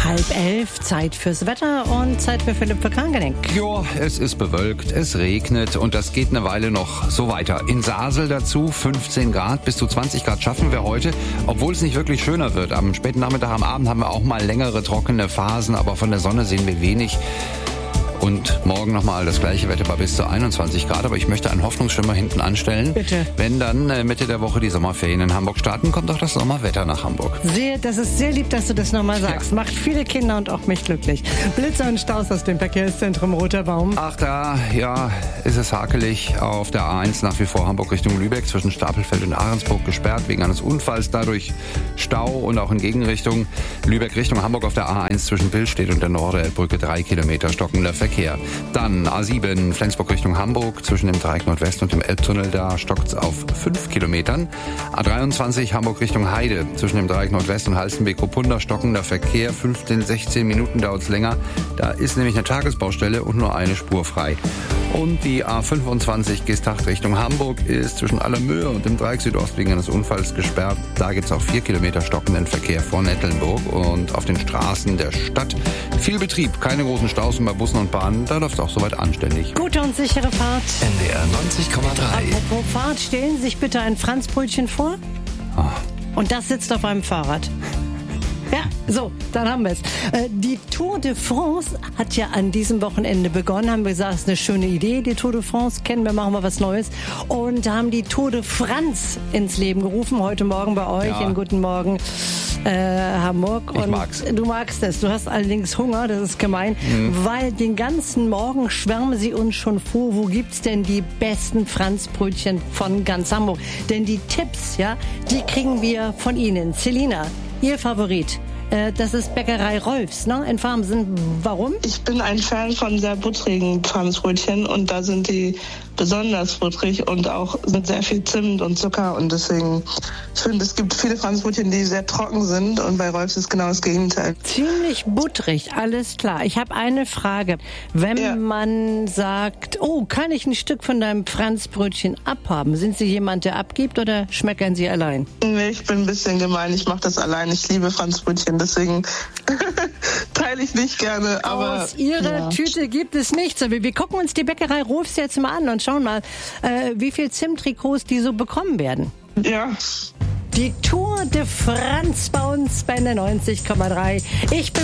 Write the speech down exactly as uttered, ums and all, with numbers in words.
Halb elf, Zeit fürs Wetter und Zeit für Philipp Verkangeneck. Ja, es ist bewölkt, es regnet und das geht eine Weile noch so weiter. In Sasel dazu fünfzehn Grad, bis zu zwanzig Grad schaffen wir heute, obwohl es nicht wirklich schöner wird. Am späten Nachmittag, am Abend haben wir auch mal längere trockene Phasen, aber von der Sonne sehen wir wenig. Und morgen nochmal das gleiche Wetter bei bis zu einundzwanzig Grad. Aber ich möchte einen Hoffnungsschimmer hinten anstellen. Bitte. Wenn dann äh, Mitte der Woche die Sommerferien in Hamburg starten, kommt auch das Sommerwetter nach Hamburg. Sehr, das ist sehr lieb, dass du das nochmal sagst. Ja. Macht viele Kinder und auch mich glücklich. Blitzer und Staus aus dem Verkehrszentrum Roter Baum. Ach, da, ja, ist es hakelig. Auf der A eins nach wie vor Hamburg Richtung Lübeck zwischen Stapelfeld und Ahrensburg gesperrt wegen eines Unfalls. Dadurch Stau und auch in Gegenrichtung. Lübeck Richtung Hamburg auf der A eins zwischen Billstedt und der Norderelbbrücke drei Kilometer stockender Verkehr. Dann A sieben Flensburg Richtung Hamburg zwischen dem Dreieck Nordwest und dem Elbtunnel. Da stockt's auf fünf Kilometern. A dreiundzwanzig Hamburg Richtung Heide zwischen dem Dreieck Nordwest und Halstenbek-Kopunda stockender Verkehr. fünfzehn, sechzehn Minuten dauert's länger. Da ist nämlich eine Tagesbaustelle und nur eine Spur frei. Und die A fünfundzwanzig Geesthacht Richtung Hamburg ist zwischen Allermöhe und dem Dreieck Südost wegen eines Unfalls gesperrt. Da gibt's auch vier Kilometer stockenden Verkehr vor Nettelnburg. Und auf den Straßen der Stadt viel Betrieb, keine großen Staus bei Bussen und Bahnen. Da läuft's auch soweit anständig. Gute und sichere Fahrt. N D R neunzig Komma drei. Apropos Fahrt, stellen Sie sich bitte ein Franzbrötchen vor. Ah. Und das sitzt auf einem Fahrrad. Ja, so, dann haben wir es. Äh, die Tour de France hat ja an diesem Wochenende begonnen. Haben wir gesagt, es ist eine schöne Idee, die Tour de France. Kennen wir, machen wir was Neues. Und haben die Tour de France ins Leben gerufen. Heute Morgen bei euch Ja. in Guten Morgen äh, Hamburg. Ich Und mag's. Du magst es. Du hast allerdings Hunger, das ist gemein. Mhm. Weil den ganzen Morgen schwärmen sie uns schon vor, wo gibt's denn die besten Franzbrötchen von ganz Hamburg? Denn die Tipps, ja, die kriegen wir von Ihnen. Selina, Ihr Favorit, äh, das ist Bäckerei Rolfs, ne, in Farmsen. Warum? Ich bin ein Fan von sehr buttrigen Franzbrötchen und da sind die besonders butterig und auch mit sehr viel Zimt und Zucker und deswegen, ich finde, es gibt viele Franzbrötchen, die sehr trocken sind und bei Rolfs ist genau das Gegenteil. Ziemlich butterig, alles klar. Ich habe eine Frage. Wenn Ja. man sagt, oh, kann ich ein Stück von deinem Franzbrötchen abhaben? Sind Sie jemand, der abgibt oder schmeckern Sie allein? Nee, ich bin ein bisschen gemein, ich mache das allein, ich liebe Franzbrötchen, deswegen teile ich nicht gerne, aber... Aus Ihrer ja. Tüte gibt es nichts. Aber wir gucken uns die Bäckerei Rolfs jetzt mal an und schauen mal, äh, wie viel Zimttrikots die so bekommen werden. Ja. Die Tour de France bei uns bei der neunzig Komma drei. Ich bin